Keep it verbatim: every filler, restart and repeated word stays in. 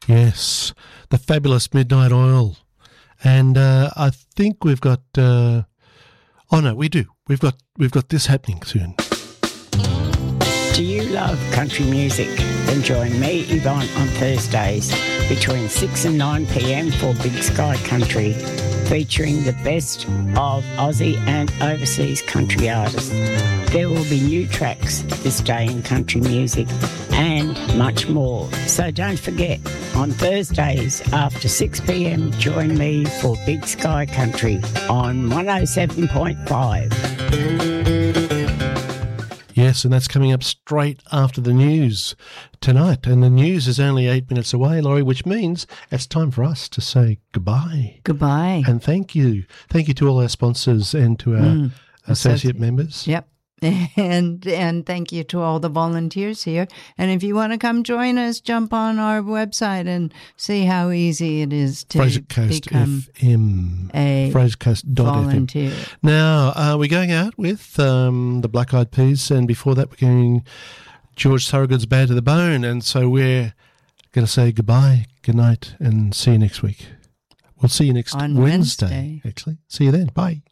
Yes, the fabulous Midnight Oil. And uh, I think we've got... Uh, oh, no, we do. We've got we've got this happening soon. Do you love country music? Then join me, Yvonne, on Thursdays between six and nine p.m. for Big Sky Country, featuring the best of Aussie and overseas country artists. There will be new tracks this day in country music and much more. So don't forget, on Thursdays after six p.m, join me for Big Sky Country on one oh seven point five. Yes, and that's coming up straight after the news tonight. And the news is only eight minutes away, Laurie, which means it's time for us to say goodbye. Goodbye. And thank you. Thank you to all our sponsors and to our Mm, associate associate. members. Yep. And and thank you to all the volunteers here. And if you want to come join us, jump on our website and see how easy it is to Fraser Coast become F M. a Fraser Coast dot F M. volunteer. Now, uh, we're going out with um, the Black Eyed Peas, and before that we're going George Thorogood's Bad to the Bone, and so we're going to say goodbye, good night, and see you next week. We'll see you next On Wednesday, Wednesday. actually. See you then. Bye.